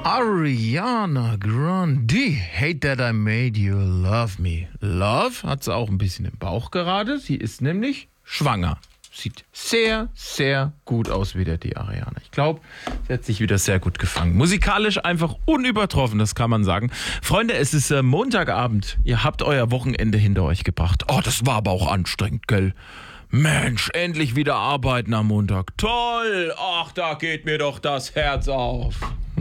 Ariana Grande, Hate That I Made You Love Me. Love hat sie auch ein bisschen im Bauch gerade. Sie ist nämlich schwanger. Sieht sehr, sehr gut aus wieder, die Ariana. Ich glaube, sie hat sich wieder sehr gut gefangen. Musikalisch einfach unübertroffen, das kann man sagen. Freunde, es ist Montagabend. Ihr habt euer Wochenende hinter euch gebracht. Oh, das war aber auch anstrengend, gell? Mensch, endlich wieder arbeiten am Montag. Toll! Ach, da geht mir doch das Herz auf.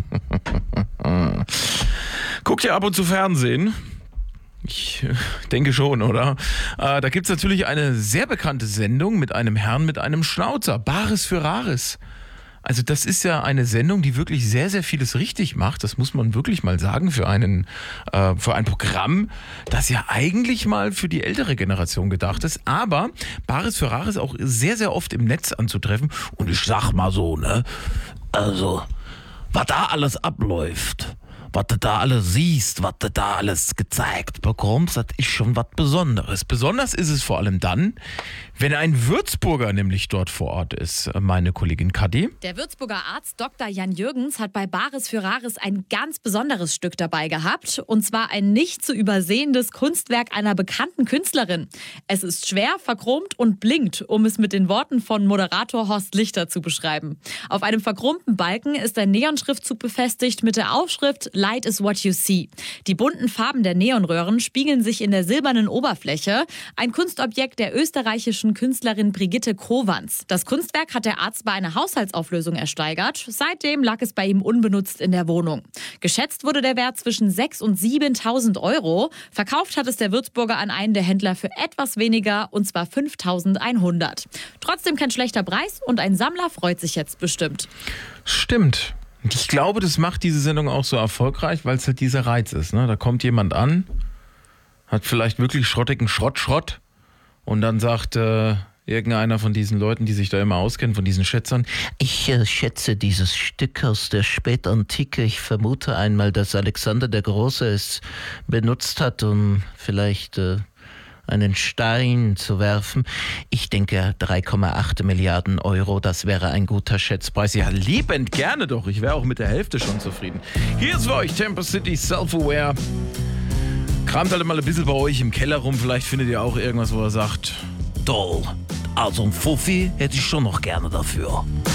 Guckt ihr ab und zu Fernsehen? Ich denke schon, oder? Da gibt es natürlich eine sehr bekannte Sendung mit einem Herrn mit einem Schnauzer. Bares für Rares. Also das ist ja eine Sendung, die wirklich sehr, sehr vieles richtig macht. Das muss man wirklich mal sagen für ein Programm, das ja eigentlich mal für die ältere Generation gedacht ist. Aber Bares für Rares auch sehr, sehr oft im Netz anzutreffen. Und ich sag mal so, ne? Also, was da alles abläuft, was du da alles siehst, was du da alles gezeigt bekommst, das ist schon was Besonderes. Besonders ist es vor allem dann, wenn ein Würzburger nämlich dort vor Ort ist, meine Kollegin Kadi. Der Würzburger Arzt Dr. Jan Jürgens hat bei Bares für Rares ein ganz besonderes Stück dabei gehabt. Und zwar ein nicht zu übersehendes Kunstwerk einer bekannten Künstlerin. Es ist schwer, verchromt und blinkt, um es mit den Worten von Moderator Horst Lichter zu beschreiben. Auf einem verchromten Balken ist ein Neonschriftzug befestigt mit der Aufschrift Light is what you see. Die bunten Farben der Neonröhren spiegeln sich in der silbernen Oberfläche. Ein Kunstobjekt der österreichischen Künstlerin Brigitte Kowans. Das Kunstwerk hat der Arzt bei einer Haushaltsauflösung ersteigert. Seitdem lag es bei ihm unbenutzt in der Wohnung. Geschätzt wurde der Wert zwischen 6.000 und 7.000 Euro. Verkauft hat es der Würzburger an einen der Händler für etwas weniger, und zwar 5.100. Trotzdem kein schlechter Preis und ein Sammler freut sich jetzt bestimmt. Stimmt. Ich glaube, das macht diese Sendung auch so erfolgreich, weil es halt dieser Reiz ist. Ne? Da kommt jemand an, hat vielleicht wirklich schrottigen Schrott und dann sagt irgendeiner von diesen Leuten, die sich da immer auskennen, von diesen Schätzern, ich schätze dieses Stück aus der Spätantike. Ich vermute einmal, dass Alexander der Große es benutzt hat, um vielleicht einen Stein zu werfen. Ich denke 3,8 Milliarden Euro, das wäre ein guter Schätzpreis. Ja, liebend gerne doch. Ich wäre auch mit der Hälfte schon zufrieden. Hier ist für euch Temper City Self-Aware. Kramt halt mal ein bisschen bei euch im Keller rum. Vielleicht findet ihr auch irgendwas, wo er sagt, toll, also ein Fuffi hätte ich schon noch gerne dafür.